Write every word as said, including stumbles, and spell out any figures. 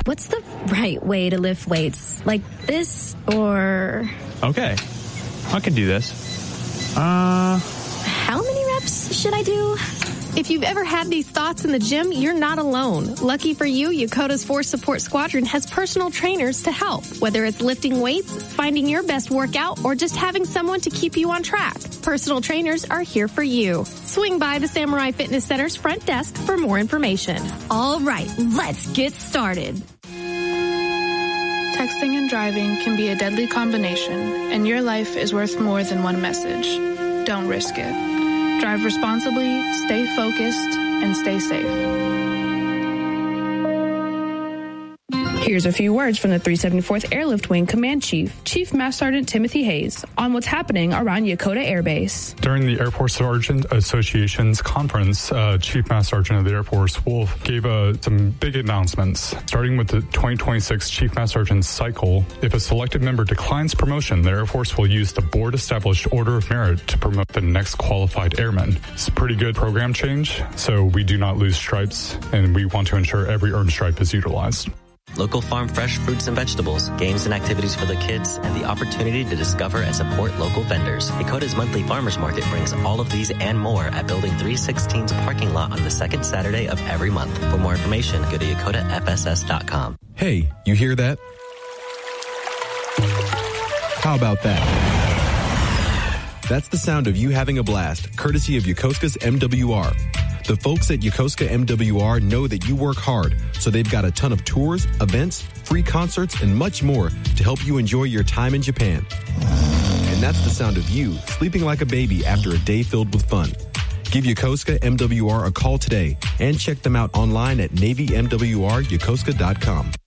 What's the right way to lift weights? Like this or... Okay, I can do this. Uh... How many reps should I do? If you've ever had these thoughts in the gym, you're not alone. Lucky for you, Yokota's Force Support Squadron has personal trainers to help. Whether it's lifting weights, finding your best workout, or just having someone to keep you on track, personal trainers are here for you. Swing by the Samurai Fitness Center's front desk for more information. All right, let's get started. Texting and driving can be a deadly combination, and your life is worth more than one message. Don't risk it. Drive responsibly, stay focused, and stay safe. Here's a few words from the three seventy-fourth Airlift Wing Command Chief, Chief Master Sergeant Timothy Hayes, on what's happening around Yokota Air Base. During the Air Force Sergeant Association's conference, uh, Chief Master Sergeant of the Air Force, Wolf, gave uh, some big announcements. Starting with the twenty twenty-six Chief Master Sergeant cycle, if a selected member declines promotion, the Air Force will use the board-established Order of Merit to promote the next qualified airman. It's a pretty good program change, so we do not lose stripes, and we want to ensure every earned stripe is utilized. Local farm fresh fruits and vegetables, games and activities for the kids, and the opportunity to discover and support local vendors. Yokota's monthly farmers market brings all of these and more at Building three sixteen's parking lot on the second Saturday of every month. For more information, go to yokota f s s dot com. Hey, you hear that? How about that? That's the sound of you having a blast, courtesy of Yokosuka's M W R. The folks at Yokosuka M W R know that you work hard, so they've got a ton of tours, events, free concerts, and much more to help you enjoy your time in Japan. And that's the sound of you sleeping like a baby after a day filled with fun. Give Yokosuka M W R a call today and check them out online at navy m w r yokosuka dot com.